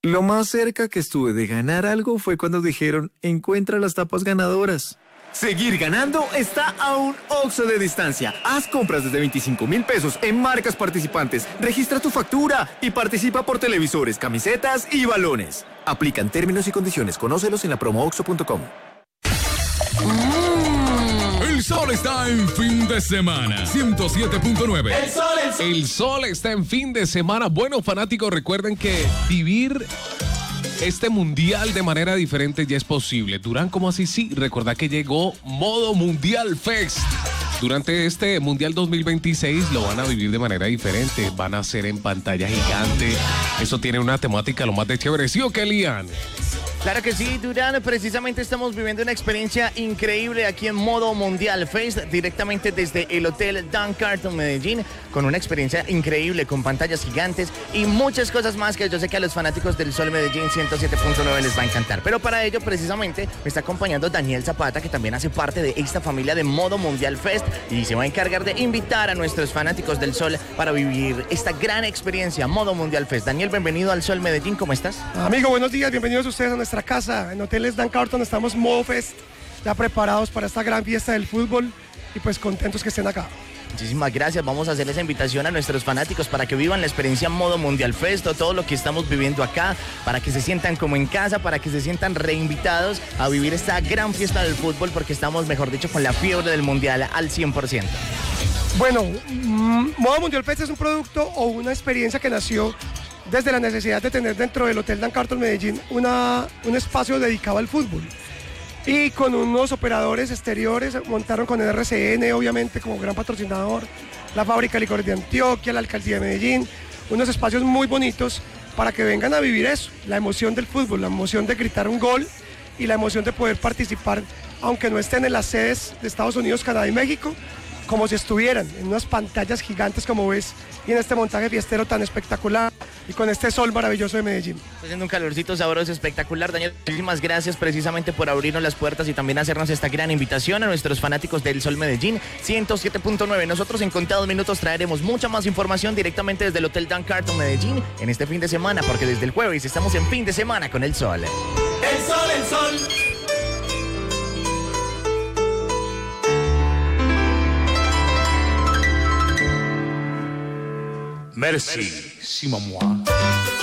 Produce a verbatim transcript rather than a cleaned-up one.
Lo más cerca que estuve de ganar algo fue cuando dijeron, encuentra las tapas ganadoras. Seguir ganando está a un Oxxo de distancia. Haz compras desde veinticinco mil pesos en marcas participantes. Registra tu factura y participa por televisores, camisetas y balones. Aplican términos y condiciones. Conócelos en la promo oxxo punto com. El sol está en fin de semana. ciento siete punto nueve. El sol, el sol. El sol está en fin de semana. Bueno, fanáticos, recuerden que vivir este mundial de manera diferente ya es posible. Durán, ¿cómo así? Sí, recordad que llegó Modo Mundial Fest. Durante este Mundial dos mil veintiséis lo van a vivir de manera diferente. Van a ser en pantalla gigante. Eso tiene una temática lo más de chévere. ¿Sí o qué, Lian? Claro que sí, Durán, precisamente estamos viviendo una experiencia increíble aquí en Modo Mundial Fest, directamente desde el Hotel Dan Carton Medellín, con una experiencia increíble, con pantallas gigantes y muchas cosas más que yo sé que a los fanáticos del Sol Medellín ciento siete punto nueve les va a encantar. Pero para ello, precisamente, me está acompañando Daniel Zapata, que también hace parte de esta familia de Modo Mundial Fest y se va a encargar de invitar a nuestros fanáticos del Sol para vivir esta gran experiencia, Modo Mundial Fest. Daniel, bienvenido al Sol Medellín, ¿cómo estás? Amigo, buenos días, bienvenidos ustedes a nuestra casa. En Hoteles Dan Carton estamos Modo Fest, ya preparados para esta gran fiesta del fútbol y pues contentos que estén acá. Muchísimas gracias, vamos a hacer esa invitación a nuestros fanáticos para que vivan la experiencia Modo Mundial Fest, todo lo que estamos viviendo acá, para que se sientan como en casa, para que se sientan reinvitados a vivir esta gran fiesta del fútbol, porque estamos, mejor dicho, con la fiebre del Mundial al cien por ciento. Bueno, mmm, Modo Mundial Fest es un producto o una experiencia que nació desde la necesidad de tener dentro del Hotel Dan Carton Medellín una, un espacio dedicado al fútbol. Y con unos operadores exteriores, montaron con el R C N, obviamente, como gran patrocinador, la Fábrica de Licores de Antioquia, la Alcaldía de Medellín, unos espacios muy bonitos para que vengan a vivir eso, la emoción del fútbol, la emoción de gritar un gol y la emoción de poder participar, aunque no estén en las sedes de Estados Unidos, Canadá y México, como si estuvieran en unas pantallas gigantes como ves y en este montaje fiestero tan espectacular y con este sol maravilloso de Medellín. Está haciendo un calorcito sabroso, espectacular. Daniel, muchísimas gracias precisamente por abrirnos las puertas y también hacernos esta gran invitación a nuestros fanáticos del Sol Medellín ciento siete punto nueve. Nosotros en contados minutos traeremos mucha más información directamente desde el Hotel Dan Carton Medellín en este fin de semana, porque desde el jueves estamos en fin de semana con el Sol. El sol, el sol. Merci, si maman.